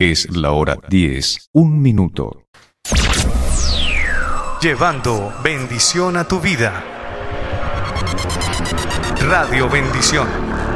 Es la hora 10, 1 minuto. Llevando bendición a tu vida. Radio Bendición.